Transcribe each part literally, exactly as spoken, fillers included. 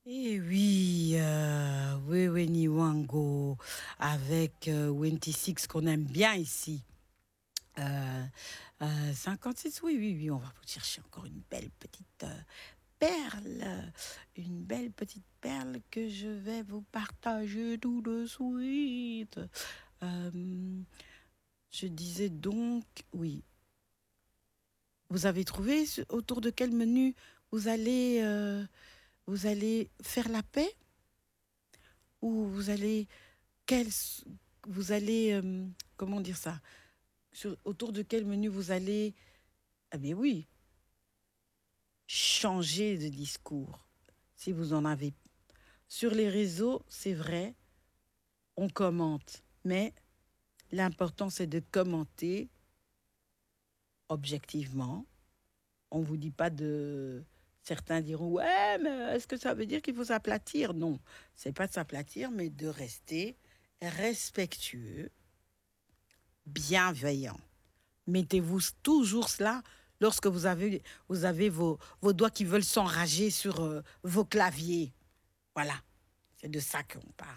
Eh oui, euh, Wewe Niwango avec euh, vingt-six qu'on aime bien ici. Euh, euh, cinquante-six, oui, oui, oui, on va vous chercher encore une belle petite euh, perle. Une belle petite perle que je vais vous partager tout de suite. Euh, je disais donc, oui, vous avez trouvé ce- autour de quel menu vous allez, euh, vous allez faire la paix ou vous allez quel, vous allez, euh, comment dire ça, sur, autour de quel menu vous allez, ah bien oui, changer de discours, si vous en avez. Sur les réseaux, c'est vrai, on commente, mais l'important, c'est de commenter objectivement. On ne vous dit pas de... Certains diront, ouais, mais est-ce que ça veut dire qu'il faut s'aplatir? Non, c'est pas de s'aplatir, mais de rester respectueux, bienveillant. Mettez-vous toujours cela lorsque vous avez, vous avez vos, vos doigts qui veulent s'enrager sur euh, vos claviers. Voilà, c'est de ça qu'on parle.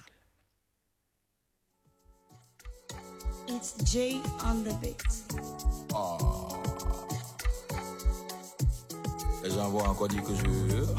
It's Jay on the beat. Ah, les gens vont encore dire que je